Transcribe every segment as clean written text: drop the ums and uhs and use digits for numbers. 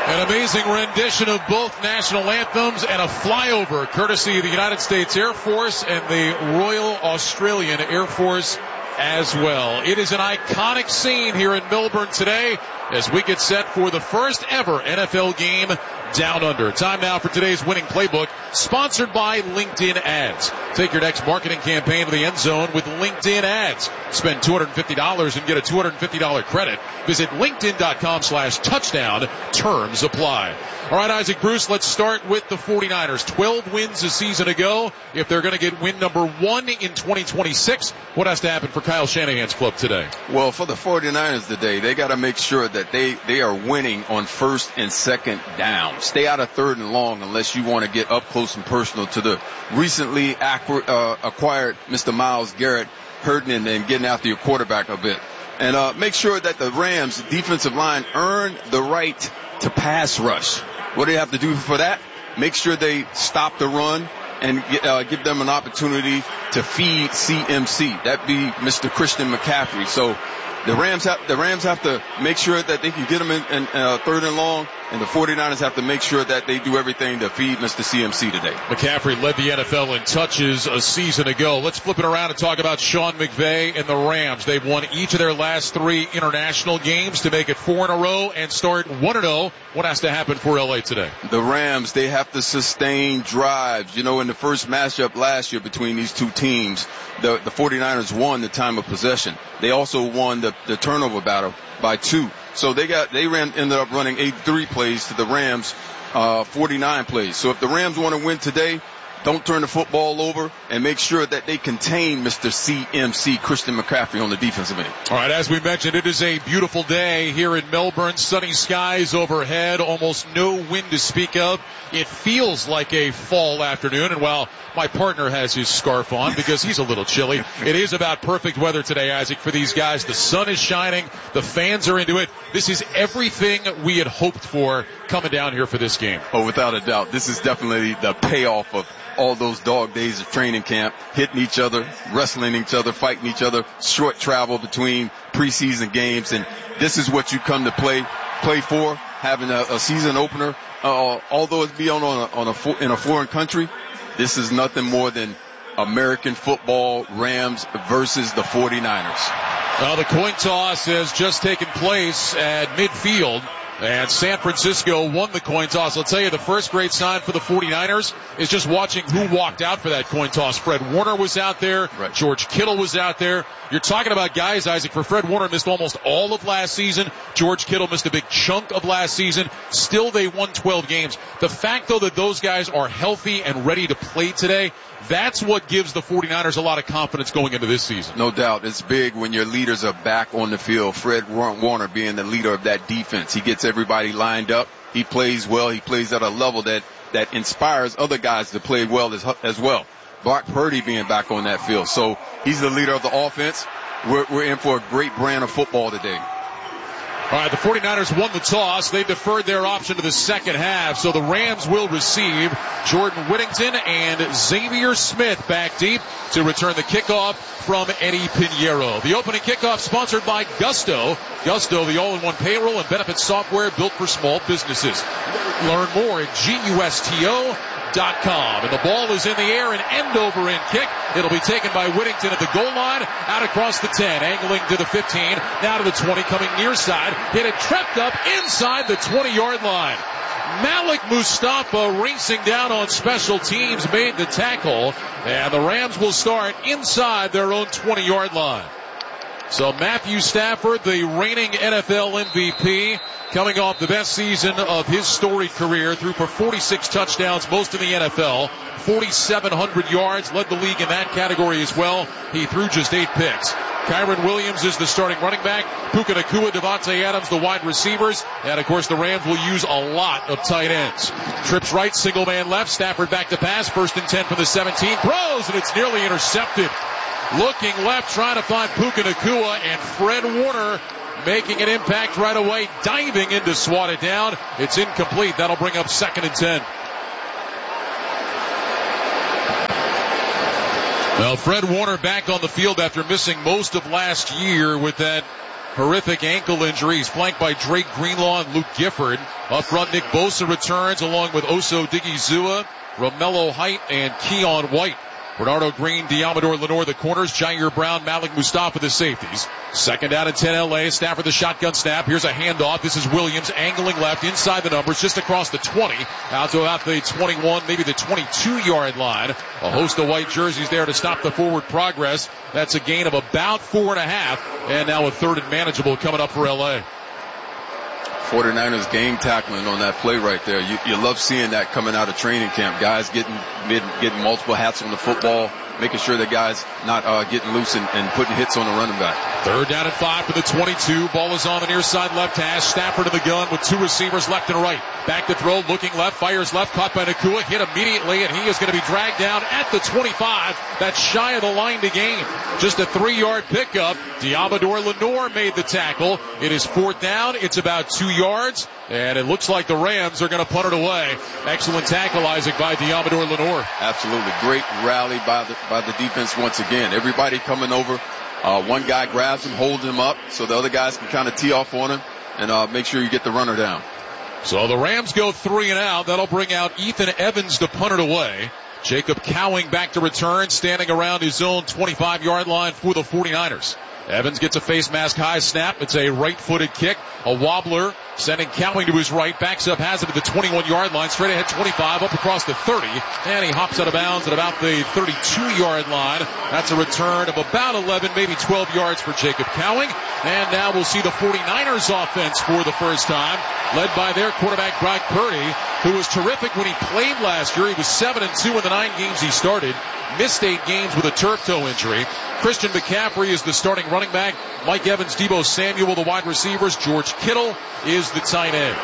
An amazing rendition of both national anthems and a flyover courtesy of the United States Air Force and the Royal Australian Air Force as well. It is an iconic scene here in Melbourne today as we get set for the first ever NFL game down under. Time now for today's winning playbook, sponsored by LinkedIn Ads. Take your next marketing campaign to the end zone with LinkedIn Ads. Spend $250 and get a $250 credit. Visit linkedin.com/touchdown. Terms apply. All right, Isaac Bruce, let's start with the 49ers. 12 wins a season ago. If they're going to get win number 1 in 2026, what has to happen for Kyle Shanahan's club today? Well, for the 49ers today, they got to make sure that they are winning on first and second down. Stay out of third and long unless you want to get up close and personal to the recently acquired Mr. Myles Garrett, hurting and getting after your quarterback a bit. And make sure that the Rams defensive line earn the right to pass rush. What do you have to do for that? Make sure they stop the run and give them an opportunity to feed CMC. That'd be Mr. Christian McCaffrey. So the Rams have to make sure that they can get him in third and long, and the 49ers have to make sure that they do everything to feed Mr. CMC today. McCaffrey led the NFL in touches a season ago. Let's flip it around and talk about Sean McVay and the Rams. They've won each of their last 3 international games to make it 4 in a row and start 1-0. What has to happen for LA today? The Rams, they have to sustain drives. You know, in the first matchup last year between these two teams, the 49ers won the time of possession. They also won the turnover battle by 2. So ended up running 83 plays to the Rams 49 plays. So if the Rams want to win today, don't turn the football over and make sure that they contain Mr. CMC, Christian McCaffrey, on the defensive end. All right, as we mentioned, it is a beautiful day here in Melbourne. Sunny skies overhead, almost no wind to speak of. It feels like a fall afternoon, and while my partner has his scarf on because he's a little chilly, it is about perfect weather today, Isaac, for these guys. The sun is shining. The fans are into it. This is everything we had hoped for coming down here for this game. Oh, without a doubt. This is definitely the payoff of all those dog days of training camp, hitting each other, wrestling each other, fighting each other, short travel between preseason games. And this is what you come to play for, having a season opener. Although it's in a foreign country, this is nothing more than American football, Rams versus the 49ers. Well, the coin toss has just taken place at midfield, and San Francisco won the coin toss. I'll tell you, the first great sign for the 49ers is just watching who walked out for that coin toss. Fred Warner was out there. Right. George Kittle was out there. You're talking about guys, Isaac, for Fred Warner missed almost all of last season. George Kittle missed a big chunk of last season. Still, they won 12 games. The fact, though, that those guys are healthy and ready to play today, that's what gives the 49ers a lot of confidence going into this season. No doubt. It's big when your leaders are back on the field. Fred Warner being the leader of that defense. He gets everybody lined up. He plays well. He plays at a level that inspires other guys to play well as well. Brock Purdy being back on that field. So he's the leader of the offense. We're in for a great brand of football today. All right, the 49ers won the toss. They deferred their option to the second half, so the Rams will receive. Jordan Whittington and Xavier Smith back deep to return the kickoff from Eddie Pinheiro. The opening kickoff sponsored by Gusto. Gusto, the all-in-one payroll and benefits software built for small businesses. Learn more at GUSTO.com. And the ball is in the air, an end-over-end kick. It'll be taken by Whittington at the goal line, out across the 10, angling to the 15, now to the 20, coming near side. Hit it, tripped up inside the 20-yard line. Malik Mustafa racing down on special teams, made the tackle, and the Rams will start inside their own 20-yard line. So Matthew Stafford, the reigning NFL MVP, coming off the best season of his storied career, threw for 46 touchdowns, most in the NFL, 4,700 yards, led the league in that category as well. He threw just 8 picks. Kyron Williams is the starting running back. Puka Nacua, Devontae Adams, the wide receivers. And, of course, the Rams will use a lot of tight ends. Trips right, single man left. Stafford back to pass. 1st and 10 from the 17. Throws, and it's nearly intercepted. Looking left, trying to find Puka Nacua, and Fred Warner making an impact right away, diving in to swat it down. It's incomplete. That'll bring up 2nd and 10. Well, Fred Warner back on the field after missing most of last year with that horrific ankle injury. He's flanked by Drake Greenlaw and Luke Gifford. Up front, Nick Bosa returns along with Oso Digizua, Romello Height, and Keon White. Bernardo Green, Diamador Lenore the corners, Jair Brown, Malik Mustafa the safeties. Second down and 10 LA. Stafford the shotgun snap. Here's a handoff. This is Williams angling left inside the numbers just across the 20 out to about the 21, maybe the 22-yard line. A host of white jerseys there to stop the forward progress. That's a gain of about 4.5, and now a third and manageable coming up for LA. 49ers game tackling on that play right there. You love seeing that coming out of training camp. Guys getting multiple hats on the football, making sure that guys not getting loose and putting hits on the running back. Third down and 5 for the 22. Ball is on the near side left hash. Stafford in the gun with two receivers left and right. Back to throw, looking left, fires left, caught by Nakua, hit immediately, and he is going to be dragged down at the 25. That's shy of the line to gain. Just a 3-yard pickup. Diamador Lenore made the tackle. It is fourth down. It's about 2 yards, and it looks like the Rams are going to punt it away. Excellent tackle, Isaac, by Diamador Lenore. Absolutely. Great rally by the defense once again. Everybody coming over. One guy grabs him, holds him up, so the other guys can kind of tee off on him and make sure you get the runner down. So the Rams go 3 and out. That'll bring out Ethan Evans to punt it away. Jacob Cowing back to return, standing around his own 25-yard line for the 49ers. Evans gets a face mask high snap. It's a right-footed kick, a wobbler, sending Cowing to his right, backs up, has it at the 21-yard line, straight ahead 25, up across the 30, and he hops out of bounds at about the 32-yard line. That's a return of about 11, maybe 12 yards for Jacob Cowing. And now we'll see the 49ers offense for the first time, led by their quarterback Brock Purdy, who was terrific when he played last year. He was 7-2 in the 9 games he started. Missed 8 games with a turf toe injury. Christian McCaffrey is the starting running back. Mike Evans, Deebo Samuel, the wide receivers. George Kittle is the tight end.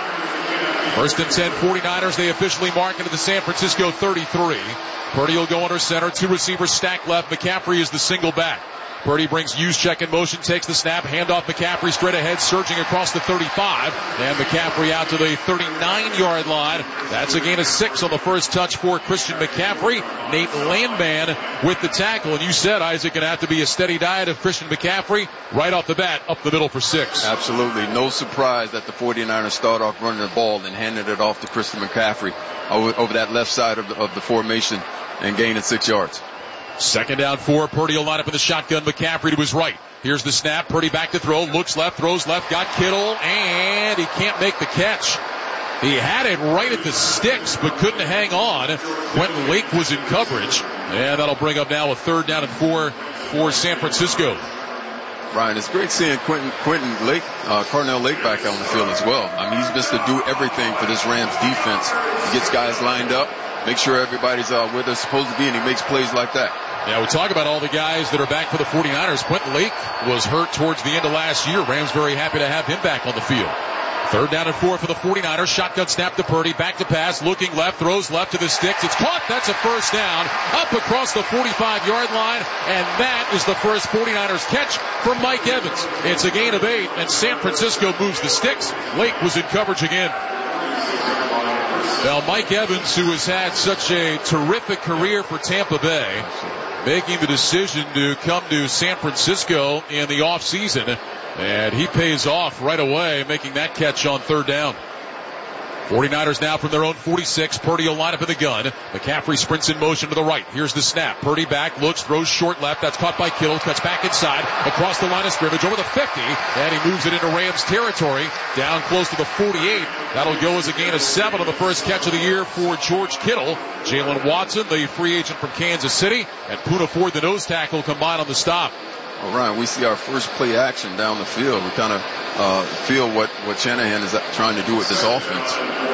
First and 10, 49ers. They officially mark into the San Francisco 33. Purdy will go under center. 2 receivers stacked left. McCaffrey is the single back. Purdy brings Juszczyk in motion, takes the snap, handoff McCaffrey straight ahead, surging across the 35, and McCaffrey out to the 39-yard line. That's a gain of 6 on the first touch for Christian McCaffrey. Nate Landman with the tackle, and you said, Isaac, going to have to be a steady diet of Christian McCaffrey right off the bat, up the middle for 6. Absolutely. No surprise that the 49ers start off running the ball and handing it off to Christian McCaffrey over that left side of the formation and gaining 6 yards. Second down 4. Purdy will line up in the shotgun. McCaffrey to his right. Here's the snap. Purdy back to throw. Looks left. Throws left. Got Kittle. And he can't make the catch. He had it right at the sticks, but couldn't hang on. Quentin Lake was in coverage. And that'll bring up now a third down and 4 for San Francisco. Brian, it's great seeing Quentin Lake, Carnell Lake back on the field as well. I mean, he's just to do everything for this Rams defense. He gets guys lined up, make sure everybody's where they're supposed to be, and he makes plays like that. Yeah, we talk about all the guys that are back for the 49ers. Quentin Lake was hurt towards the end of last year. Rams very happy to have him back on the field. Third down and 4 for the 49ers. Shotgun snap to Purdy. Back to pass. Looking left. Throws left to the sticks. It's caught. That's a first down. Up across the 45-yard line. And that is the first 49ers catch for Mike Evans. It's a gain of 8. And San Francisco moves the sticks. Lake was in coverage again. Well, Mike Evans, who has had such a terrific career for Tampa Bay, making the decision to come to San Francisco in the offseason. And he pays off right away, making that catch on third down. 49ers now from their own 46. Purdy will line up in the gun. McCaffrey sprints in motion to the right. Here's the snap. Purdy back, looks, throws short left. That's caught by Kittle. Cuts back inside, across the line of scrimmage, over the 50. And he moves it into Rams territory, down close to the 48. That'll go as a gain of 7 on the first catch of the year for George Kittle. Jalen Watson, the free agent from Kansas City, and Poona Ford, the nose tackle, combined on the stop. Well, Ryan, we see our first play action down the field. We kind of feel what Shanahan is trying to do with this offense.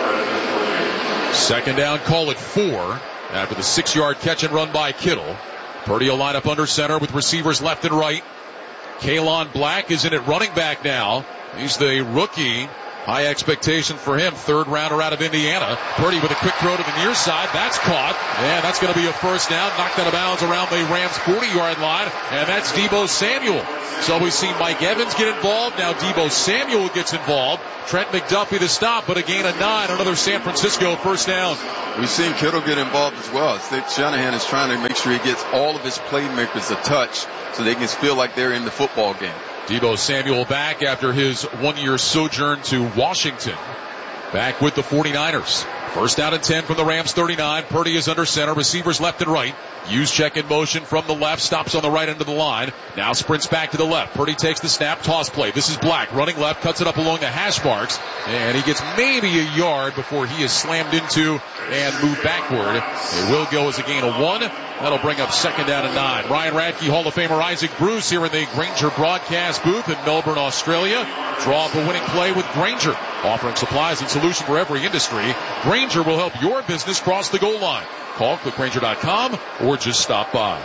Second down, call it 4 after the 6-yard catch and run by Kittle. Purdy will line up under center with receivers left and right. Kalon Black is in at running back now. He's the rookie. High expectation for him. Third rounder out of Indiana. Purdy with a quick throw to the near side. That's caught. And that's going to be a first down. Knocked out of bounds around the Rams 40-yard line. And that's Deebo Samuel. So we see Mike Evans get involved. Now Deebo Samuel gets involved. Trent McDuffie to stop, but a gain of 9. Another San Francisco first down. We've seen Kittle get involved as well. I think Shanahan is trying to make sure he gets all of his playmakers a touch so they can feel like they're in the football game. Deebo Samuel back after his 1-year sojourn to Washington. Back with the 49ers. First down and 10 from the Rams 39. Purdy is under center. Receivers left and right. Juszczyk in motion from the left. Stops on the right end of the line. Now sprints back to the left. Purdy takes the snap. Toss play. This is Black running left. Cuts it up along the hash marks. And he gets maybe a yard before he is slammed into and moved backward. It will go as a gain of 1. That'll bring up second down and 9. Ryan Radke, Hall of Famer Isaac Bruce here in the Grainger broadcast booth in Melbourne, Australia. Draw up a winning play with Grainger. Offering supplies and solution for every industry. Grainger will help your business cross the goal line. Call quickgrainger.com or just stop by.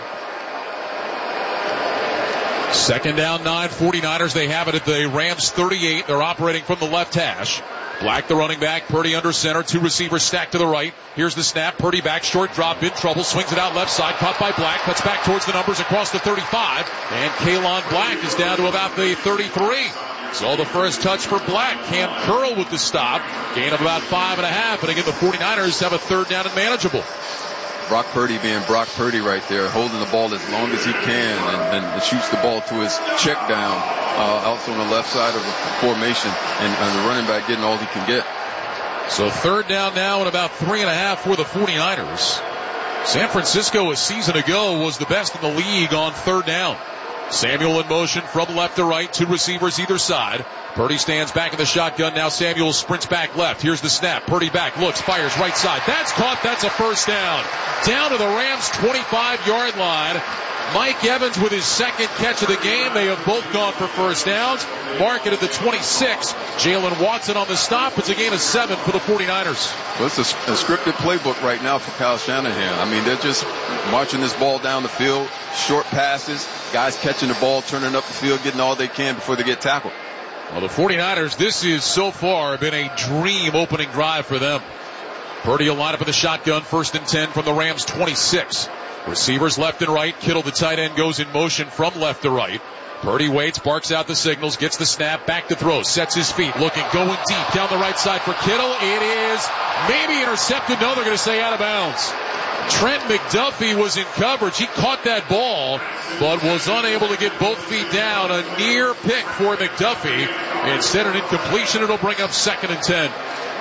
Second down, 9. 49ers, they have it at the Rams 38. They're operating from the left hash. Black, the running back. Purdy under center. 2 receivers stacked to the right. Here's the snap. Purdy back, short drop, in trouble. Swings it out left side. Caught by Black. Cuts back towards the numbers across the 35. And Kalon Black is down to about the 33. So the first touch for Black. Cam Curl with the stop. Gain of about 5.5. And again, the 49ers have a third down and manageable. Brock Purdy being Brock Purdy right there, holding the ball as long as he can and shoots the ball to his check down out on the left side of the formation and the running back getting all he can get. So third down now and about 3.5 for the 49ers. San Francisco a season ago was the best in the league on third down. Samuel in motion from left to right, 2 receivers either side. Purdy stands back in the shotgun. Now Samuel sprints back left. Here's the snap. Purdy back, looks, fires right side. That's caught. That's a first down. Down to the Rams' 25-yard line. Mike Evans with his second catch of the game. They have both gone for first downs. Mark it at the 26. Jalen Watson on the stop. It's a gain of 7 for the 49ers. Well, it's a scripted playbook right now for Kyle Shanahan. I mean, they're just marching this ball down the field. Short passes. Guys catching the ball, turning up the field, getting all they can before they get tackled. Well, the 49ers, this is so far been a dream opening drive for them. Purdy will line up in the shotgun. First and 10 from the Rams' 26. Receivers left and right. Kittle, the tight end, goes in motion from left to right. Purdy waits, barks out the signals, gets the snap, back to throw, sets his feet, looking, going deep down the right side for Kittle. It is maybe intercepted. No, they're going to say out of bounds. Trent McDuffie was in coverage. He caught that ball, but was unable to get both feet down. A near pick for McDuffie. Instead, an incompletion. It'll bring up second and 10.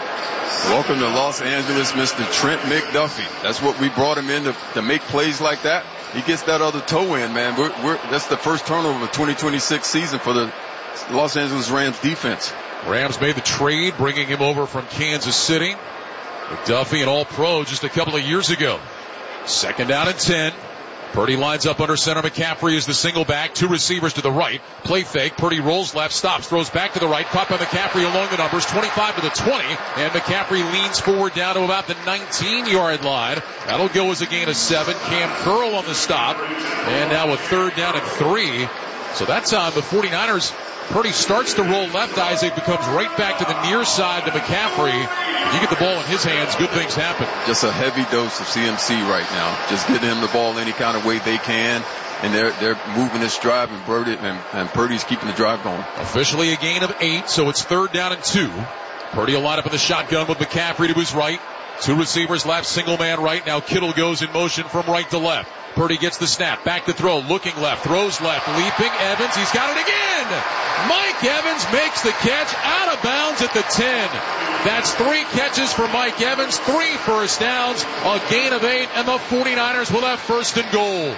Welcome to Los Angeles, Mr. Trent McDuffie. That's what we brought him in to make plays like that. He gets that other toe in, man. That's the first turnover of the 2026 season for the Los Angeles Rams defense. Rams made the trade, bringing him over from Kansas City. McDuffie, an All-Pro just a couple of years ago. Second down and 10. Purdy lines up under center. McCaffrey is the single back. 2 receivers to the right. Play fake. Purdy rolls left, stops, throws back to the right. Caught by McCaffrey along the numbers. 25 to the 20. And McCaffrey leans forward down to about the 19-yard line. That'll go as a gain of 7. Cam Curl on the stop. And now a third down and 3. So that time the 49ers, Purdy starts to roll left. Isaac becomes right back to the near side to McCaffrey. If you get the ball in his hands, good things happen. Just a heavy dose of CMC right now. Just getting him the ball any kind of way they can. And they're moving this drive, and Purdy's keeping the drive going. Officially a gain of 8, so it's third down and 2. Purdy will line up in the shotgun with McCaffrey to his right. 2 receivers left, single man right. Now Kittle goes in motion from right to left. Purdy gets the snap, back to throw, looking left, throws left, leaping Evans, he's got it again! Mike Evans makes the catch out of bounds at the 10. That's 3 catches for Mike Evans, 3 first downs, a gain of 8, and the 49ers will have first and goal.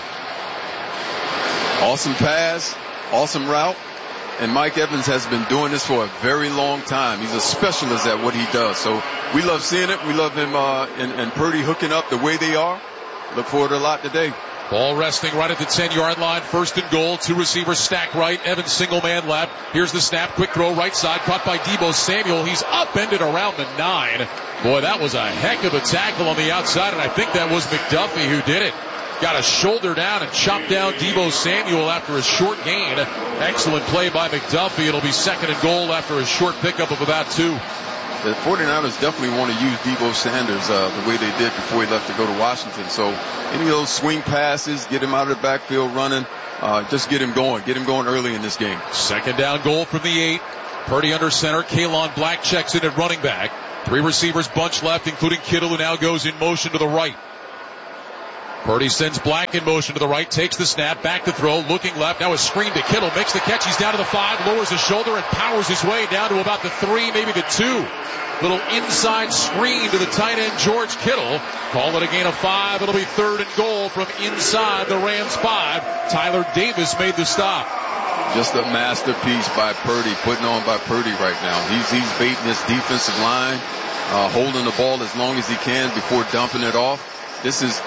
Awesome pass, awesome route, and Mike Evans has been doing this for a very long time. He's a specialist at what he does, so we love seeing it. We love him and Purdy hooking up the way they are. Look forward to a lot today. Ball resting right at the 10-yard line. First and goal. 2 receivers stack right. Evans single man left. Here's the snap. Quick throw right side. Caught by Deebo Samuel. He's upended around the 9. Boy, that was a heck of a tackle on the outside, and I think that was McDuffie who did it. Got a shoulder down and chopped down Deebo Samuel after a short gain. Excellent play by McDuffie. It'll be second and goal after a short pickup of about 2. The 49ers definitely want to use Deebo Sanders the way they did before he left to go to Washington. So any of those swing passes, get him out of the backfield running, just get him going early in this game. Second down goal from the 8. Purdy under center. Kalon Black checks in at running back. 3 receivers bunch left, including Kittle, who now goes in motion to the right. Purdy sends Black in motion to the right, takes the snap, back to throw, looking left, now a screen to Kittle, makes the catch, he's down to the 5, lowers his shoulder and powers his way down to about the 3, maybe the 2. Little inside screen to the tight end, George Kittle. Call it a gain of 5. It'll be 3rd and goal from inside the Rams 5. Tyler Davis made the stop. Just a masterpiece by Purdy, putting on by Purdy right now. He's baiting this defensive line, holding the ball as long as he can before dumping it off. This is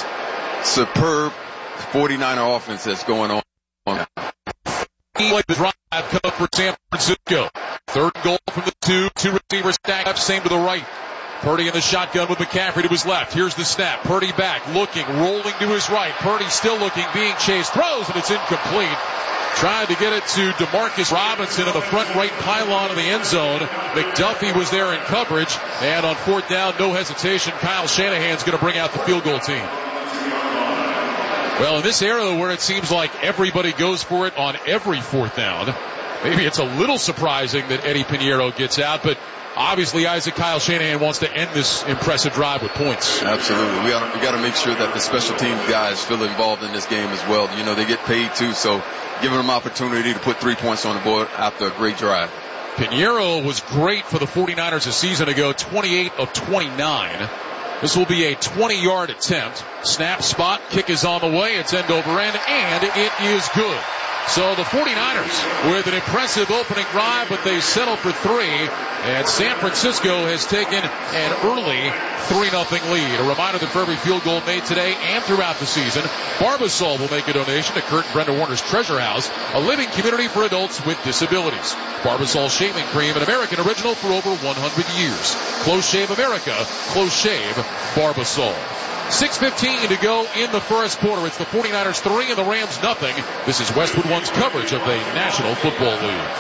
superb 49er offense that's going on. Like the drive come up for San Francisco. 3rd and goal from the 2 receivers stacked up, same to the right. Purdy in the shotgun with McCaffrey to his left. Here's the snap. Purdy back, looking, rolling to his right. Purdy still looking, being chased, throws, and it's incomplete. Tried to get it to DeMarcus Robinson in the front right pylon of the end zone. McDuffie was there in coverage, and on 4th down, no hesitation, Kyle Shanahan's going to bring out the field goal team. Well, in this era where it seems like everybody goes for it on every 4th down, maybe it's a little surprising that Eddie Pinheiro gets out, but obviously Kyle Shanahan wants to end this impressive drive with points. Absolutely. We got to make sure that the special teams guys feel involved in this game as well. You know, they get paid too, so giving them opportunity to put 3 points on the board after a great drive. Pinheiro was great for the 49ers a season ago, 28 of 29. This will be a 20-yard attempt. Snap spot, kick is on the way. It's end over end, and it is good. So the 49ers with an impressive opening drive, but they settle for 3. And San Francisco has taken an early 3-0 lead. A reminder that for every field goal made today and throughout the season, Barbasol will make a donation to Kurt and Brenda Warner's Treasure House, a living community for adults with disabilities. Barbasol shaving cream, an American original for over 100 years. Close Shave America, Close Shave Barbasol. 6:15 to go in the first quarter. It's the 49ers 3 and the Rams 0. This is Westwood One's coverage of the National Football League.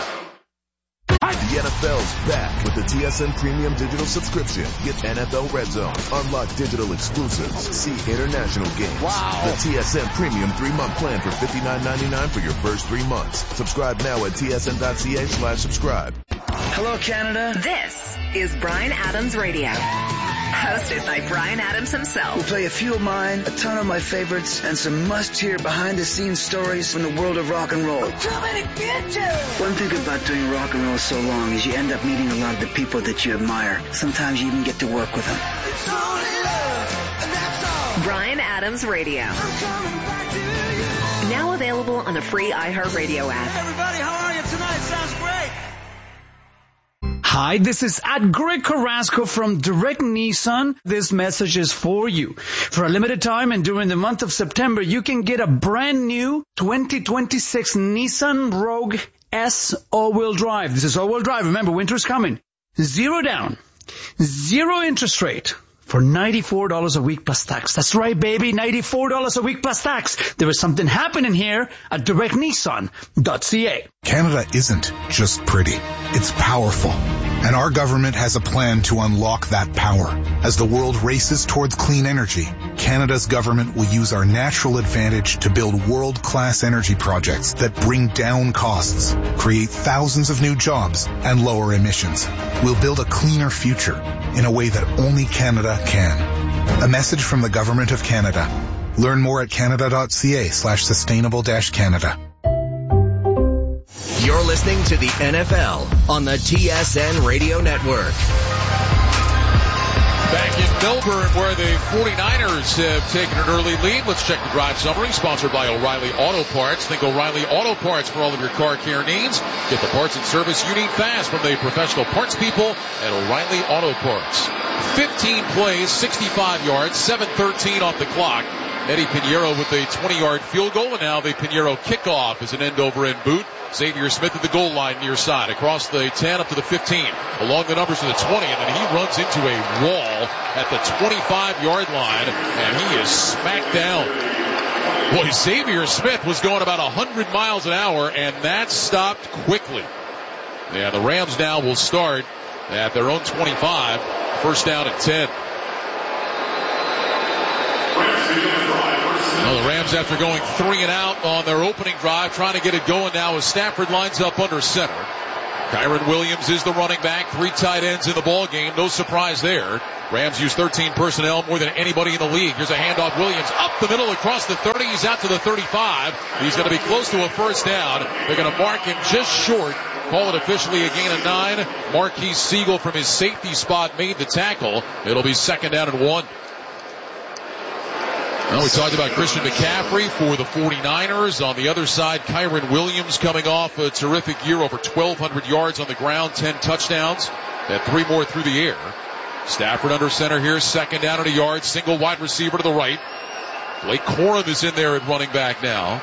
The NFL's back with the TSN Premium Digital Subscription. Get NFL Red Zone, unlock digital exclusives, see international games. Wow. The TSN Premium 3-month plan for $59.99 for your first 3 months. Subscribe now at tsn.ca/subscribe. Hello, Canada. This is Bryan Adams Radio. Hosted by Bryan Adams himself. We'll play a few of mine, a ton of my favorites, and some must-hear behind-the-scenes stories from the world of rock and roll. One thing about doing rock and roll so long is you end up meeting a lot of the people that you admire. Sometimes you even get to work with them. Bryan Adams Radio. Now available on the free iHeartRadio app. Everybody, how are you tonight? Sounds great. Hi, this is Greg Carrasco from Direct Nissan. This message is for you. For a limited time and during the month of September, you can get a brand new 2026 Nissan Rogue S all-wheel drive. This is all-wheel drive. Remember, winter's coming. 0 down, 0 interest rate for $94 a week plus tax. That's right, baby, $94 a week plus tax. There is something happening here at directnissan.ca. Canada isn't just pretty. It's powerful. And our government has a plan to unlock that power. As the world races towards clean energy, Canada's government will use our natural advantage to build world-class energy projects that bring down costs, create thousands of new jobs, and lower emissions. We'll build a cleaner future in a way that only Canada can. A message from the Government of Canada. Learn more at canada.ca/sustainable-Canada. You're listening to the NFL on the TSN Radio Network. Back in Melbourne, where the 49ers have taken an early lead. Let's check the drive summary, sponsored by O'Reilly Auto Parts. Think O'Reilly Auto Parts for all of your car care needs. Get the parts and service you need fast from the professional parts people at O'Reilly Auto Parts. 15 plays, 65 yards, 7:13 off the clock. Eddie Pinheiro with a 20-yard field goal, and now the Pinheiro kickoff is an end-over-end boot. Xavier Smith at the goal line near side, across the 10 up to the 15, along the numbers to the 20, and then he runs into a wall at the 25-yard line, and he is smacked down. Boy, Xavier Smith was going about 100 miles an hour, and that stopped quickly. Yeah, the Rams now will start at their own 25, first down and 10. Well, the Rams, after going 3 and out on their opening drive, trying to get it going now as Stafford lines up under center. Kyren Williams is the running back. 3 tight ends in the ball game. No surprise there. Rams use 13 personnel, more than anybody in the league. Here's a handoff. Williams up the middle across the 30. He's out to the 35. He's going to be close to a first down. They're going to mark him just short. Call it officially a gain of 9. Marquise Siegel from his safety spot made the tackle. It'll be 2nd down and 1. Well, we talked about Christian McCaffrey for the 49ers. On the other side, Kyren Williams coming off a terrific year, over 1,200 yards on the ground, 10 touchdowns, had 3 more through the air. Stafford under center here, 2nd down and a yard, single wide receiver to the right. Blake Corum is in there at running back now.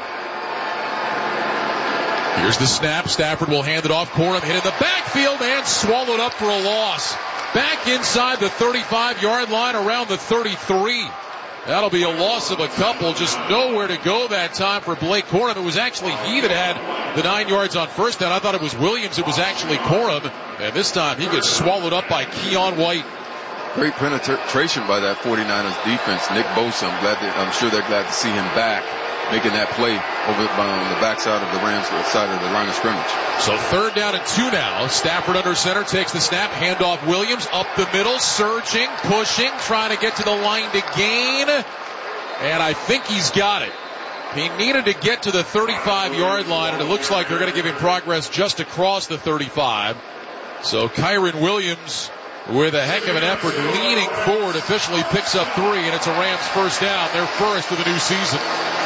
Here's the snap. Stafford will hand it off. Corum hit in the backfield and swallowed up for a loss. Back inside the 35-yard line, around the 33. That'll be a loss of a couple. Just nowhere to go that time for Blake Corum. It was actually he that had the 9 yards on first down. I thought it was Williams. It was actually Corum. And this time he gets swallowed up by Keon White. Great penetration by that 49ers defense. Nick Bosa, I'm sure they're glad to see him back, making that play over on the backside of the Rams side of the line of scrimmage. So 3rd down and 2 now. Stafford under center, takes the snap, handoff Williams up the middle, surging, pushing, trying to get to the line to gain. And I think he's got it. He needed to get to the 35-yard line, and it looks like they're going to give him progress just across the 35. So Kyren Williams, with a heck of an effort, leaning forward, officially picks up 3, and it's a Rams first down, their first of the new season.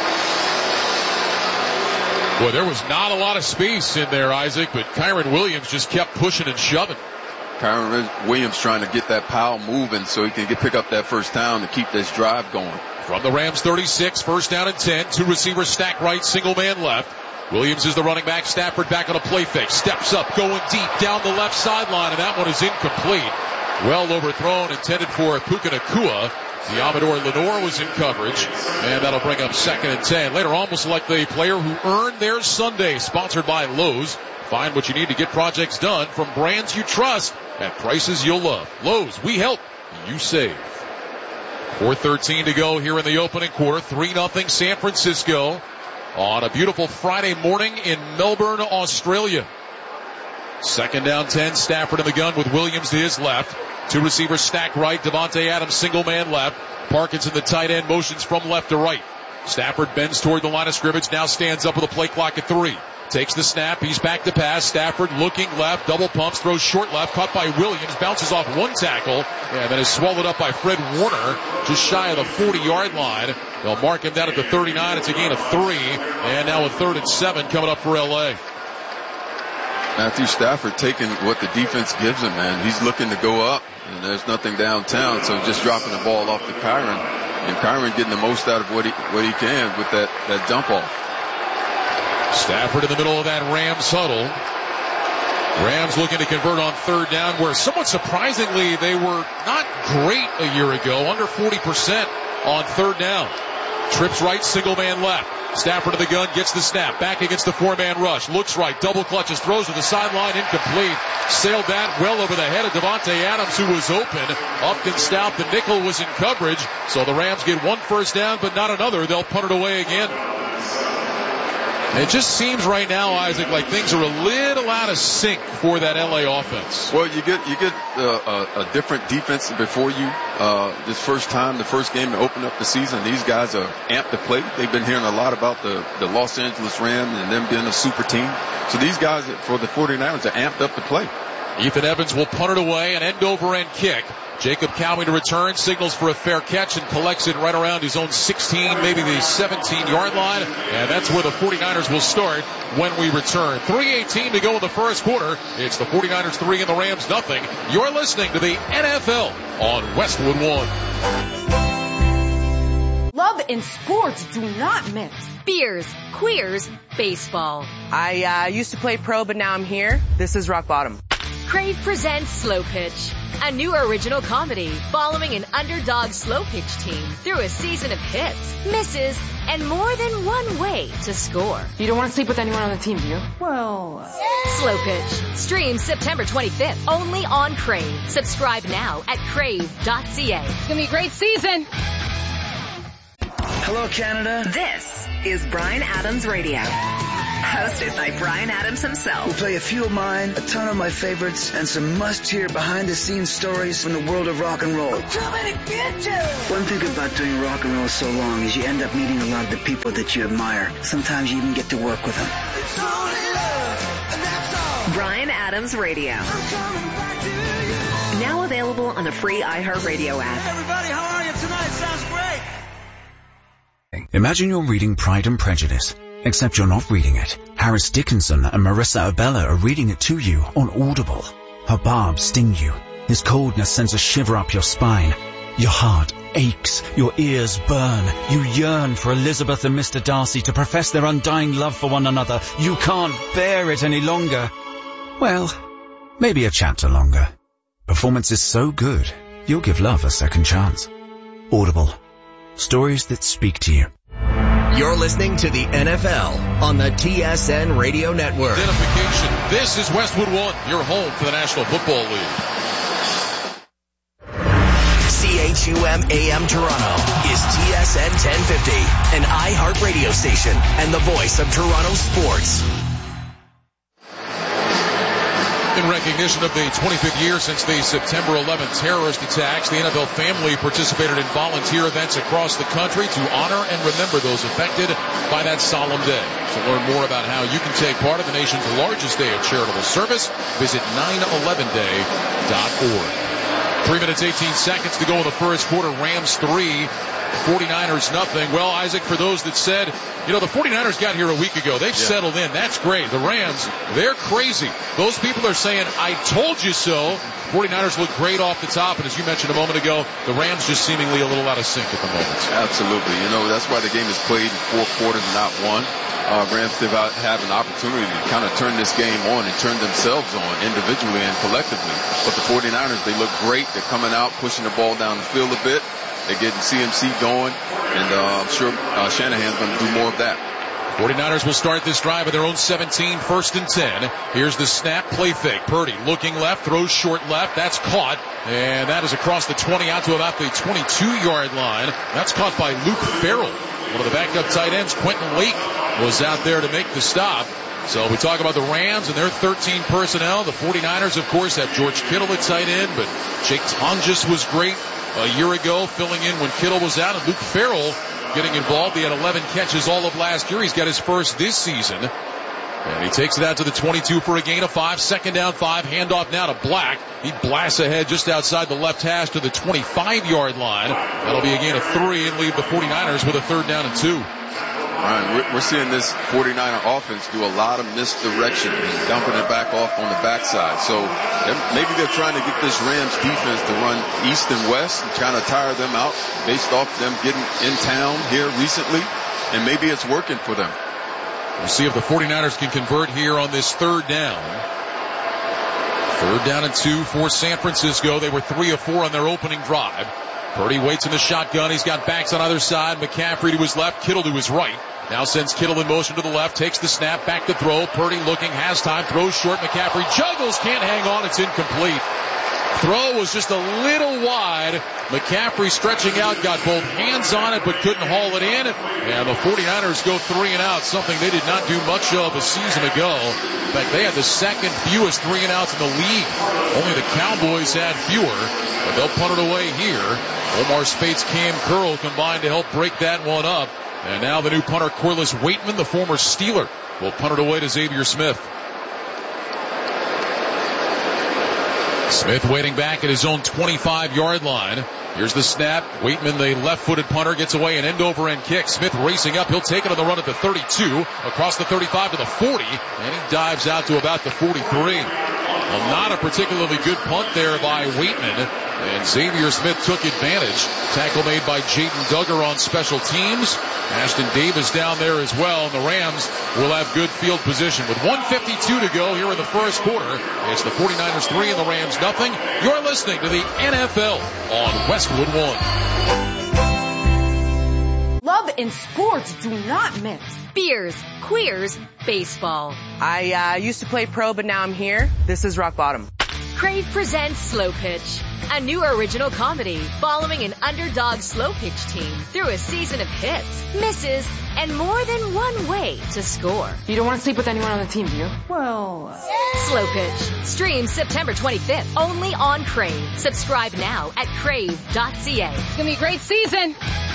Boy, there was not a lot of space in there, Isaac, but Kyren Williams just kept pushing and shoving. Kyren Williams trying to get that pile moving so he can pick up that first down to keep this drive going. From the Rams 36, 1st down and 10, 2 receivers stacked right, single man left. Williams is the running back. Stafford back on a play fake. Steps up, going deep down the left sideline, and that one is incomplete. Well overthrown, intended for Puka Nacua. Amador Lenore was in coverage, and that'll bring up 2nd and 10. Later, almost like the player who earned their Sunday, sponsored by Lowe's. Find what you need to get projects done from brands you trust at prices you'll love. Lowe's, we help, you save. 4:13 to go here in the opening quarter. 3-0 San Francisco on a beautiful Friday morning in Melbourne, Australia. 2nd down 10, Stafford in the gun with Williams to his left. 2 receivers stacked right, Devontae Adams single man left. Parkinson, the tight end, motions from left to right. Stafford bends toward the line of scrimmage, now stands up with a play clock at 3. Takes the snap, he's back to pass. Stafford looking left, double pumps, throws short left, caught by Williams, bounces off 1 tackle, and then is swallowed up by Fred Warner, just shy of the 40-yard line. They'll mark him down at the 39. It's a gain of 3, and now a 3rd and 7 coming up for L.A. Matthew Stafford taking what the defense gives him, man. He's looking to go up, and there's nothing downtown, so just dropping the ball off to Kyren, and Kyren getting the most out of what he can with that dump off. Stafford in the middle of that Rams huddle. Rams looking to convert on 3rd down, where somewhat surprisingly they were not great a year ago, under 40% on 3rd down. Trips right, single man left. Stafford to the gun, gets the snap, back against the 4-man rush, looks right, double clutches, throws to the sideline, incomplete. Sailed that well over the head of Devontae Adams, who was open. Up and stout, the nickel was in coverage, so the Rams get 1 first down, but not another. They'll punt it away again. It just seems right now, Isaac, like things are a little out of sync for that LA offense. Well, you get a different defense before you. This first time, the first game to open up the season, these guys are amped to play. They've been hearing a lot about the Los Angeles Rams and them being a super team. So these guys for the 49ers are amped up to play. Ethan Evans will punt it away, an end-over-end kick. Jacob Cowing to return, signals for a fair catch, and collects it right around his own 16, maybe the 17-yard line. And that's where the 49ers will start when we return. 3:18 to go in the first quarter. It's the 49ers 3 and the Rams nothing. You're listening to the NFL on Westwood One. Love and sports do not mix. Beers, queers, baseball. I used to play pro, but now I'm here. This is rock bottom. Crave presents Slow Pitch, a new original comedy following an underdog slow pitch team through a season of hits, misses, and more than one way to score. You don't want to sleep with anyone on the team, do you? Well, Slow Pitch streams September 25th only on Crave. Subscribe now at crave.ca. It's gonna be a great season. Hello, Canada. This is Bryan Adams Radio. Hosted by Bryan Adams himself. We'll play a few of mine, a ton of my favorites, and some must-hear behind-the-scenes stories from the world of rock and roll. One thing about doing rock and roll so long is you end up meeting a lot of the people that you admire. Sometimes you even get to work with them. Bryan Adams Radio. Now available on the free iHeartRadio app. Everybody, how are you tonight? Sounds great. Imagine you're reading Pride and Prejudice, except you're not reading it. Harris Dickinson and Marissa Abella are reading it to you on Audible. Her barbs sting you. His coldness sends a shiver up your spine. Your heart aches. Your ears burn. You yearn for Elizabeth and Mr. Darcy to profess their undying love for one another. You can't bear it any longer. Well, maybe a chapter longer. Performance is so good, you'll give love a second chance. Audible. Stories that speak to you. You're listening to the NFL on the TSN Radio Network. Identification. This is Westwood One, your home for the National Football League. CHUM AM Toronto is TSN 1050, an iHeart radio station and the voice of Toronto sports. In recognition of the 25th year since the September 11th terrorist attacks, the NFL family participated in volunteer events across the country to honor and remember those affected by that solemn day. To learn more about how you can take part in the nation's largest day of charitable service, visit 911day.org. 3 minutes, 18 seconds to go in the first quarter. Rams 3, 49ers nothing. Well, Isaac, for those that said, the 49ers got here a week ago. They've settled in. That's great. The Rams, they're crazy. Those people are saying, I told you so. 49ers look great off the top. And as you mentioned a moment ago, the Rams just seemingly a little out of sync at the moment. Absolutely. That's why the game is played in 4 quarters, not one. Rams have an opportunity to kind of turn this game on and turn themselves on individually and collectively. But the 49ers, they look great. They're coming out, pushing the ball down the field a bit. They're getting CMC going, and I'm sure Shanahan's going to do more of that. 49ers will start this drive at their own 17, 1st and 10. Here's the snap, play fake. Purdy looking left, throws short left. That's caught, and that is across the 20 out to about the 22-yard line. That's caught by Luke Farrell. One of the backup tight ends, Quentin Lake, was out there to make the stop. So we talk about the Rams and their 13 personnel. The 49ers, of course, have George Kittle at tight end, but Jake Tonjes was great a year ago, filling in when Kittle was out, and Luke Farrell getting involved. He had 11 catches all of last year. He's got his first this season. And he takes it out to the 22 for a gain of 5. 2nd down, 5. Handoff now to Black. He blasts ahead just outside the left hash to the 25-yard line. That'll be a gain of 3 and leave the 49ers with a 3rd down and 2. Ryan, we're seeing this 49er offense do a lot of misdirection and dumping it back off on the backside. So maybe they're trying to get this Rams defense to run east and west and trying to tire them out based off them getting in town here recently. And maybe it's working for them. We'll see if the 49ers can convert here on this 3rd down. 3rd down and 2 for San Francisco. They were 3 of 4 on their opening drive. Purdy waits in the shotgun. He's got backs on either side. McCaffrey to his left, Kittle to his right. Now sends Kittle in motion to the left, takes the snap, back to throw. Purdy looking, has time, throws short. McCaffrey juggles, can't hang on. It's incomplete. Throw was just a little wide. McCaffrey stretching out, got both hands on it, but couldn't haul it in. And the 49ers go 3 and out, something they did not do much of a season ago. In fact, they had the 2nd fewest 3 and outs in the league. Only the Cowboys had fewer, but they'll punt it away here. Omar Spates, Cam Curl combined to help break that one up. And now the new punter, Corliss Waitman, the former Steeler, will punt it away to Xavier Smith. Smith waiting back at his own 25-yard line. Here's the snap. Waitman, the left-footed punter, gets away an end-over-end kick. Smith racing up. He'll take it on the run at the 32, across the 35 to the 40, and he dives out to about the 43. Well, not a particularly good punt there by Waitman, and Xavier Smith took advantage. Tackle made by Jaden Duggar on special teams. Ashton Davis down there as well, and the Rams will have good field position. With 1:52 to go here in the first quarter, it's the 49ers 3 and the Rams nothing. You're listening to the NFL on Westwood One. Love and sports do not mix. Beers, queers, baseball. I used to play pro, but now I'm here. This is rock bottom. Crave presents Slow Pitch, a new original comedy following an underdog slow pitch team through a season of hits, misses, and more than one way to score. You don't want to sleep with anyone on the team, do you? Well... Slow Pitch. Streams September 25th, only on Crave. Subscribe now at crave.ca. It's going to be a great season.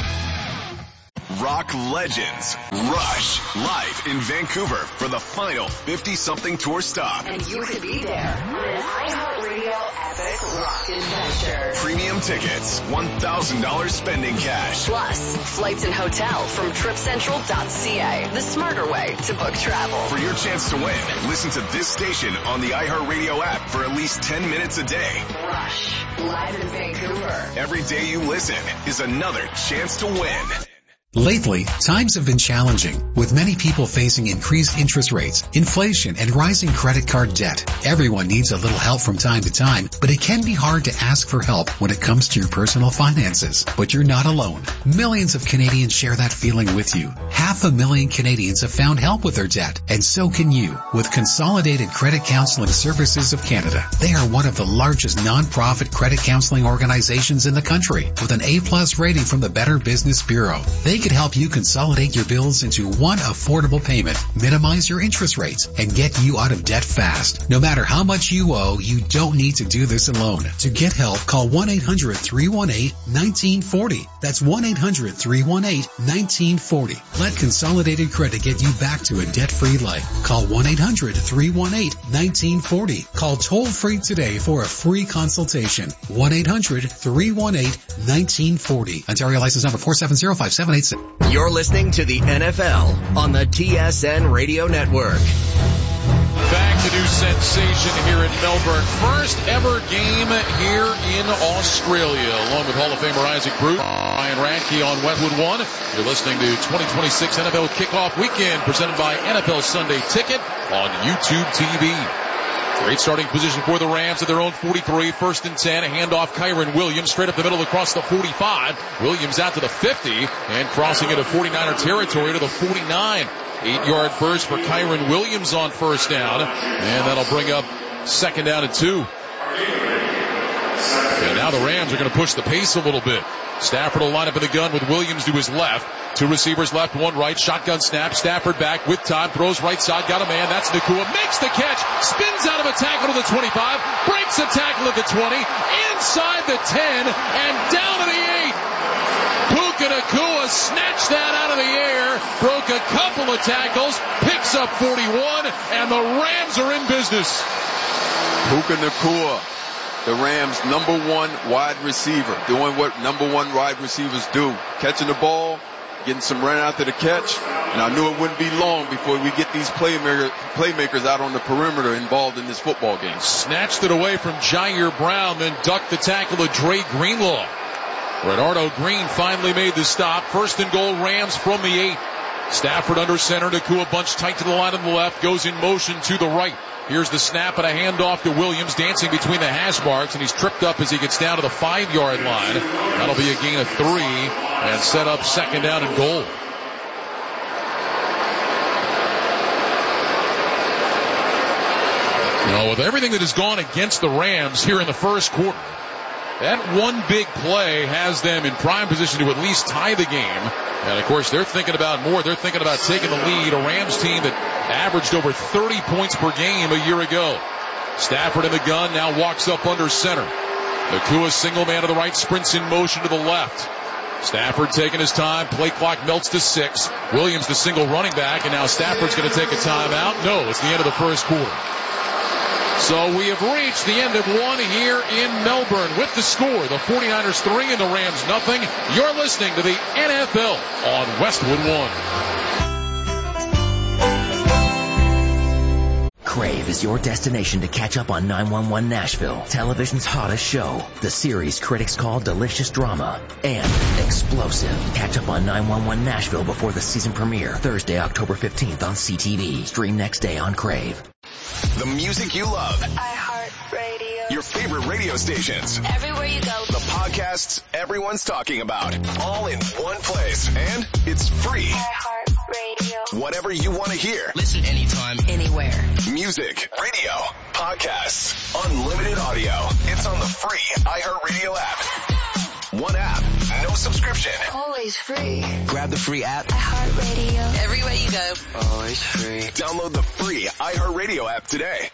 Rock legends Rush live in Vancouver for the final 50-something tour stop. And you could be there on an iHeartRadio Epic Rock Adventure. Premium tickets, $1,000 spending cash. Plus, flights and hotel from TripCentral.ca. The smarter way to book travel. For your chance to win, listen to this station on the iHeartRadio app for at least 10 minutes a day. Rush, live in Vancouver. Every day you listen is another chance to win. Lately, times have been challenging, with many people facing increased interest rates, inflation, and rising credit card debt. Everyone needs a little help from time to time, but it can be hard to ask for help when it comes to your personal finances. But you're not alone. Millions of Canadians share that feeling with you. 500,000 Canadians have found help with their debt, and so can you, with Consolidated Credit Counseling Services of Canada. They are one of the largest non-profit credit counseling organizations in the country, with an A+ rating from the Better Business Bureau. They can help you consolidate your bills into one affordable payment, minimize your interest rates, and get you out of debt fast. No matter how much you owe, you don't need to do this alone. To get help, call 1-800-318-1940. That's 1-800-318-1940. Let Consolidated Credit get you back to a debt-free life. Call 1-800-318-1940. Call toll-free today for a free consultation. 1-800-318-1940. Ontario license number 4705786. You're listening to the NFL on the TSN Radio Network. Back to new sensation here in Melbourne. First ever game here in Australia, along with Hall of Famer Isaac Bruce, Ryan Radke on Westwood One. You're listening to 2026 NFL Kickoff Weekend, presented by NFL Sunday Ticket on YouTube TV. Great starting position for the Rams at their own 43. 1st and 10. A handoff, Kyren Williams straight up the middle across the 45. Williams out to the 50 and crossing into 49er territory to the 49. 8-yard burst for Kyren Williams on first down. And that'll bring up 2nd down and 2. And now the Rams are going to push the pace a little bit. Stafford will line up in the gun with Williams to his left. 2 receivers left, 1 right. Shotgun snap. Stafford back with time. Throws right side. Got a man. That's Nakua. Makes the catch. Spins out of a tackle to the 25. Breaks a tackle at the 20. Inside the 10. And down to the 8. Puka Nakua snatched that out of the air. Broke a couple of tackles. Picks up 41. And the Rams are in business. Puka Nakua, the Rams' number 1 wide receiver, doing what number 1 wide receivers do. Catching the ball, getting some run after the catch, and I knew it wouldn't be long before we get these playmakers out on the perimeter involved in this football game. Snatched it away from Jair Brown, then ducked the tackle of Dre Greenlaw. Renardo Green finally made the stop. 1st and goal, Rams from the 8. Stafford under center. Nakua bunched tight to the line on the left. Goes in motion to the right. Here's the snap and a handoff to Williams, dancing between the hash marks, and he's tripped up as he gets down to the 5-yard line. That'll be a gain of 3 and set up 2nd down and goal. You know, with everything that has gone against the Rams here in the first quarter, that one big play has them in prime position to at least tie the game. And, of course, they're thinking about more. They're thinking about taking the lead. A Rams team that averaged over 30 points per game a year ago. Stafford in the gun, now walks up under center. Nakua single man to the right, sprints in motion to the left. Stafford taking his time. Play clock melts to 6. Williams the single running back, and now Stafford's going to take a timeout. No, it's the end of the first quarter. So we have reached the end of one here in Melbourne with the score, the 49ers 3 and the Rams nothing. You're listening to the NFL on Westwood One. Crave is your destination to catch up on 911 Nashville, television's hottest show. The series critics call delicious drama and explosive. Catch up on 911 Nashville before the season premiere, Thursday, October 15th on CTV. Stream next day on Crave. The music you love. iHeartRadio. Your favorite radio stations. Everywhere you go. The podcasts everyone's talking about. All in one place. And it's free. iHeartRadio. Whatever you want to hear. Listen anytime, anywhere. Music, radio, podcasts, unlimited audio. It's on the free iHeartRadio app. One app, no subscription. Always free. Grab the free app. iHeartRadio. Everywhere you go. Always free. Download the free iHeartRadio app today.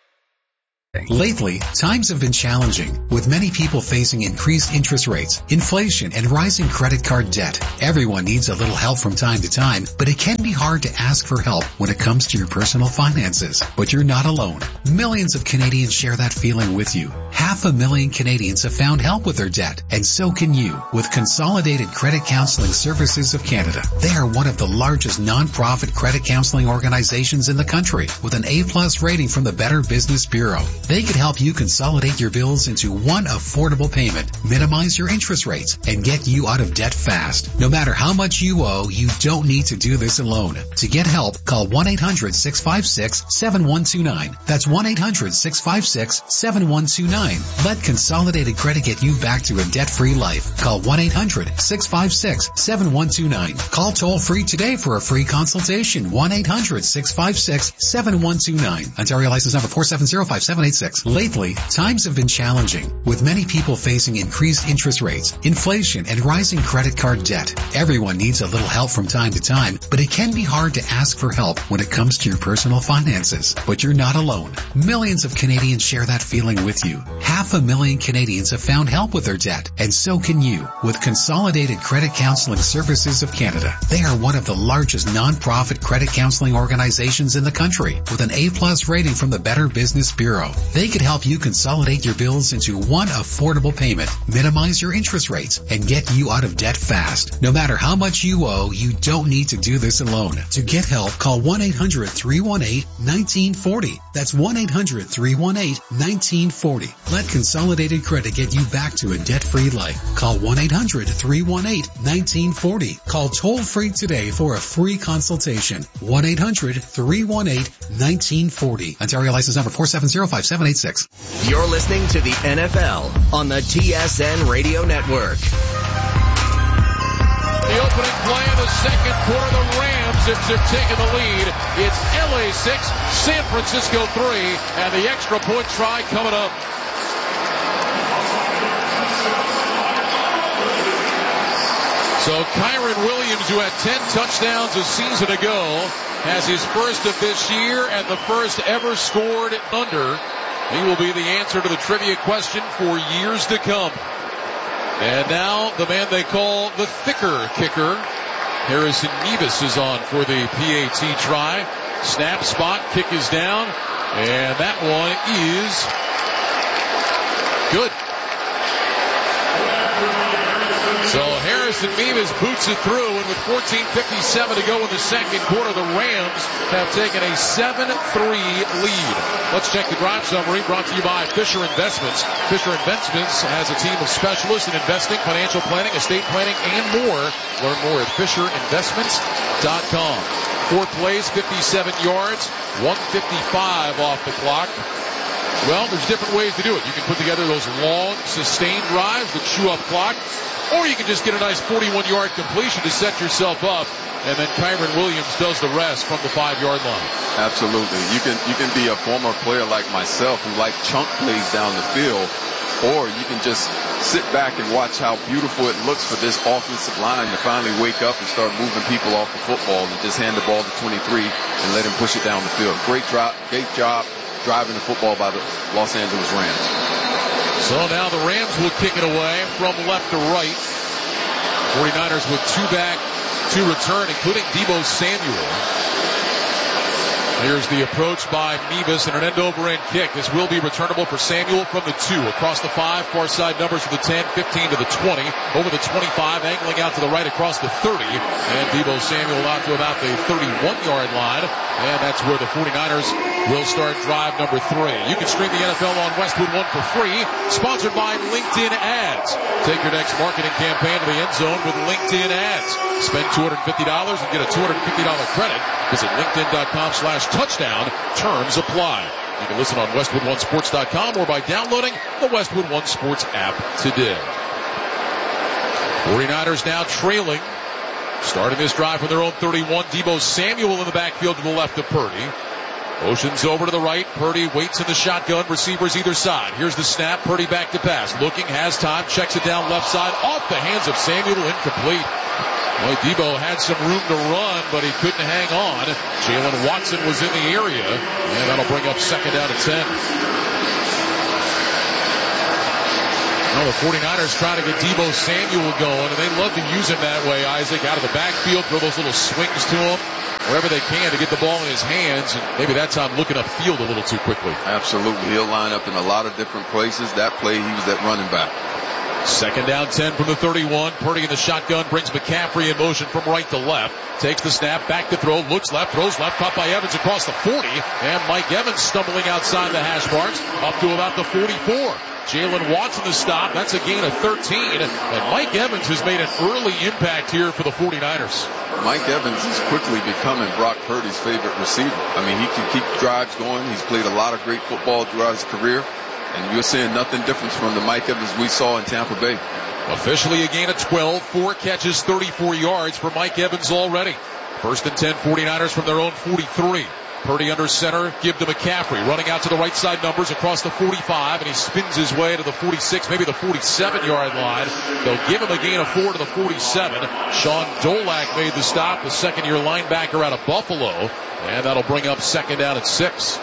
Lately, times have been challenging, with many people facing increased interest rates, inflation, and rising credit card debt. Everyone needs a little help from time to time, but it can be hard to ask for help when it comes to your personal finances. But you're not alone. Millions of Canadians share that feeling with you. 500,000 Canadians have found help with their debt, and so can you with Consolidated Credit Counseling Services of Canada. They are one of the largest non-profit credit counseling organizations in the country, with an A+ rating from the Better Business Bureau. They could help you consolidate your bills into one affordable payment, minimize your interest rates, and get you out of debt fast. No matter how much you owe, you don't need to do this alone. To get help, call 1-800-656-7129. That's 1-800-656-7129. Let Consolidated Credit get you back to a debt-free life. Call 1-800-656-7129. Call toll-free today for a free consultation. 1-800-656-7129. Ontario license number 4705786. Lately, times have been challenging, with many people facing increased interest rates, inflation, and rising credit card debt. Everyone needs a little help from time to time, but it can be hard to ask for help when it comes to your personal finances. But you're not alone. Millions of Canadians share that feeling with you. 500,000 Canadians have found help with their debt, and so can you with Consolidated Credit Counseling Services of Canada. They are one of the largest non-profit credit counseling organizations in the country, with an A+ rating from the Better Business Bureau. They could help you consolidate your bills into one affordable payment, minimize your interest rates, and get you out of debt fast. No matter how much you owe, you don't need to do this alone. To get help, call 1-800-318-1940. That's 1-800-318-1940. Let Consolidated Credit get you back to a debt-free life. Call 1-800-318-1940. Call toll-free today for a free consultation. 1-800-318-1940. Ontario license number 4705786. You're listening to the NFL on the TSN Radio Network. The opening play of the second quarter, the Rams have taken the lead. It's LA 6, San Francisco 3, and the extra point try coming up. So Kyren Williams, who had 10 touchdowns a season ago, has his first of this year and the first ever scored under. He will be the answer to the trivia question for years to come. And now the man they call the thicker kicker, Harrison Mevis, is on for the PAT try. Snap, spot, kick is down, and that one is good. So Harrison Mevis boots it through, and with 14:57 to go in the second quarter, the Rams have taken a 7-3 lead. Let's check the drive summary, brought to you by Fisher Investments. Fisher Investments has a team of specialists in investing, financial planning, estate planning, and more. Learn more at FisherInvestments.com. 4 plays, 57 yards, 155 off the clock. Well, there's different ways to do it. You can put together those long, sustained drives that chew up clock, or you can just get a nice 41-yard completion to set yourself up, and then Kyren Williams does the rest from the 5-yard line. Absolutely. You can be a former player like myself who like chunk plays down the field, or you can just sit back and watch how beautiful it looks for this offensive line to finally wake up and start moving people off the football and just hand the ball to 23 and let him push it down the field. Great job driving the football by the Los Angeles Rams. So now the Rams will kick it away from left to right. 49ers with 2 back to return, including Deebo Samuel. Here's the approach by Mevis and an end-over-end kick. This will be returnable for Samuel from the 2. Across the 5, far side numbers to the 10, 15 to the 20, over the 25, angling out to the right across the 30. And Deebo Samuel out to about the 31-yard line. And that's where the 49ers will start drive number 3. You can stream the NFL on Westwood One for free. Sponsored by LinkedIn Ads. Take your next marketing campaign to the end zone with LinkedIn Ads. Spend $250 and get a $250 credit. Visit LinkedIn.com/touchdown. Terms apply. You can listen on WestwoodOneSports.com or by downloading the Westwood One Sports app today. 49ers now trailing Starting this drive from their own 31, Deebo Samuel in the backfield to the left of Purdy. Motions over to the right. Purdy waits in the shotgun. Receivers either side. Here's the snap. Purdy back to pass. Looking, has time. Checks it down left side. Off the hands of Samuel. Incomplete. Boy, Deebo had some room to run, but he couldn't hang on. Jalen Watson was in the area, and that'll bring up second down and 10. Well, the 49ers trying to get Deebo Samuel going, and they love to use him that way, Isaac, out of the backfield, throw those little swings to him, wherever they can to get the ball in his hands, and maybe that's on looking upfield a little too quickly. Absolutely. He'll line up in a lot of different places. That play, he was that running back. Second down 10 from the 31. Purdy in the shotgun brings McCaffrey in motion from right to left. Takes the snap, back to throw, looks left, throws left, caught by Evans across the 40. And Mike Evans stumbling outside the hash marks up to about the 44. Jalen Watson the stop. That's a gain of 13. And Mike Evans has made an early impact here for the 49ers. Mike Evans is quickly becoming Brock Purdy's favorite receiver. I mean, he can keep drives going. He's played a lot of great football throughout his career. And you're seeing nothing different from the Mike Evans we saw in Tampa Bay. Officially a gain of 12. 4 catches, 34 yards for Mike Evans already. First and 10, 49ers from their own 43. Purdy under center, give to McCaffrey. Running out to the right side numbers across the 45, and he spins his way to the 46, maybe the 47-yard line. They'll give him a gain of 4 to the 47. Sean Dolak made the stop, the second-year linebacker out of Buffalo, and that'll bring up second down at 6.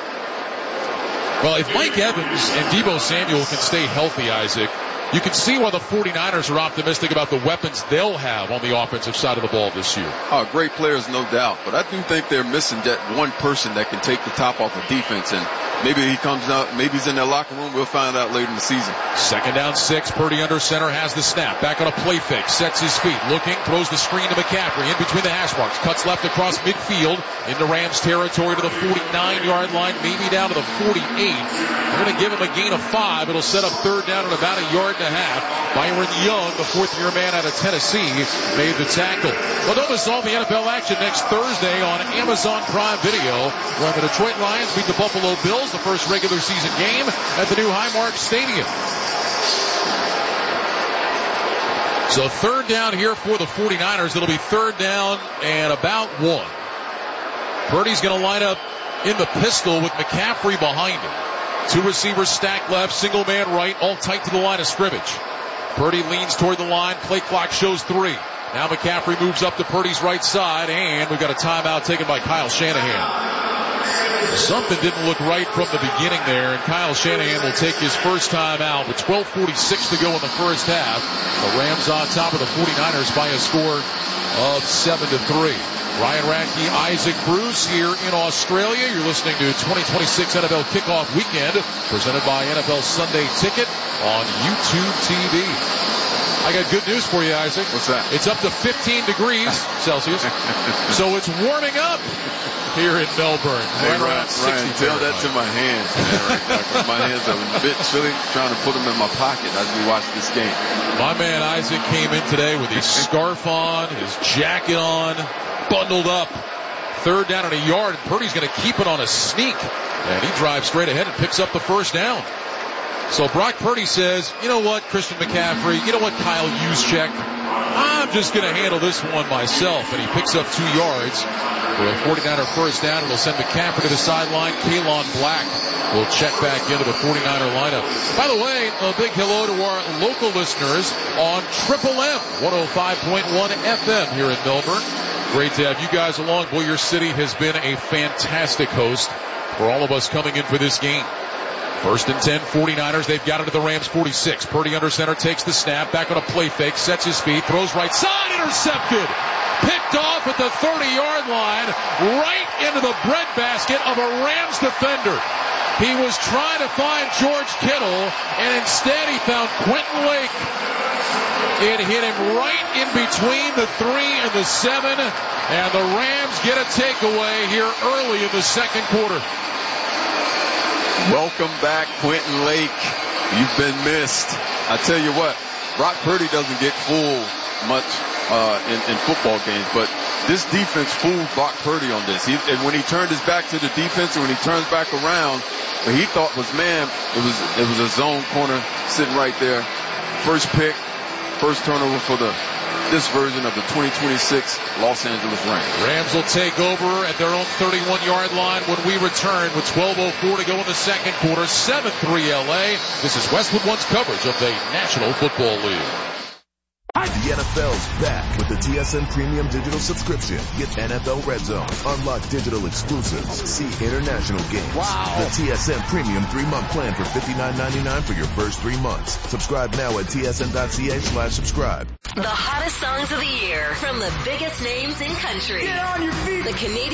Well, if Mike Evans and Deebo Samuel can stay healthy, Isaac, you can see why the 49ers are optimistic about the weapons they'll have on the offensive side of the ball this year. Oh, great players, no doubt. But I do think they're missing that one person that can take the top off the defense. And maybe he comes out, maybe he's in their locker room. We'll find out later in the season. Second down 6. Purdy under center has the snap. Back on a play fake. Sets his feet. Looking. Throws the screen to McCaffrey. In between the hash marks. Cuts left across midfield. Into Rams territory to the 49-yard line. Maybe down to the 48. They're going to give him a gain of 5. It'll set up third down at about a yard and a half. Byron Young, the fourth-year man out of Tennessee, made the tackle. Well, don't miss all the NFL action next Thursday on Amazon Prime Video, where the Detroit Lions beat the Buffalo Bills, the first regular season game at the new Highmark Stadium. So third down here for the 49ers. It'll be third down and about 1. Purdy's going to line up in the pistol with McCaffrey behind him. 2 receivers stacked left, single man right, all tight to the line of scrimmage. Purdy leans toward the line. Play clock shows 3. Now McCaffrey moves up to Purdy's right side, and we've got a timeout taken by Kyle Shanahan. Something didn't look right from the beginning there, and Kyle Shanahan will take his first time out with 12:46 to go in the first half. The Rams on top of the 49ers by a score of 7-3. Ryan Radke, Isaac Bruce here in Australia. You're listening to 2026 NFL Kickoff Weekend, presented by NFL Sunday Ticket on YouTube TV. I got good news for you, Isaac. What's that? It's up to 15 degrees Celsius, so it's warming up here in Melbourne. Hey, Ryan, tell that to my hands, man, right now, my hands are a bit chilly, trying to put them in my pocket as we watch this game. My man Isaac came in today with his scarf on, his jacket on, bundled up. Third down and a yard, and Purdy's going to keep it on a sneak. And he drives straight ahead and picks up the first down. So Brock Purdy says, you know what, Christian McCaffrey, you know what, Kyle Juszczyk, I'm just going to handle this one myself. And he picks up 2 yards for a 49er first down. It'll send McCaffrey to the sideline. Kalon Black will check back into the 49er lineup. By the way, a big hello to our local listeners on Triple M 105.1 FM here in Melbourne. Great to have you guys along. Boyer City has been a fantastic host for all of us coming in for this game. First and 10, 49ers. They've got it at the Rams 46. Purdy under center, takes the snap, back on a play fake, sets his feet, throws right side, intercepted. Picked off at the 30-yard line, right into the breadbasket of a Rams defender. He was trying to find George Kittle, and instead he found Quentin Lake. It hit him right in between the 3 and the 7, and the Rams get a takeaway here early in the second quarter. Welcome back, Quentin Lake. You've been missed. I tell you what, Brock Purdy doesn't get fooled much in football games, but this defense fooled Brock Purdy on this. And when he turned his back to the defense, and when he turns back around, what he thought was man, it was a zone corner sitting right there. First pick, first turnover for the this version of the 2026 Los Angeles Rams. Rams will take over at their own 31-yard line when we return with 12:04 to go in the second quarter. 7-3 LA. This is Westwood One's coverage of the National Football League. The NFL's back with the TSN Premium Digital subscription. Get NFL Red Zone, unlock digital exclusives, see international games. Wow. The TSN Premium 3-month plan for $59.99 for your first 3 months. Subscribe now at tsn.ca/subscribe. The hottest songs of the year from the biggest names in country. Get on your feet. The Canadian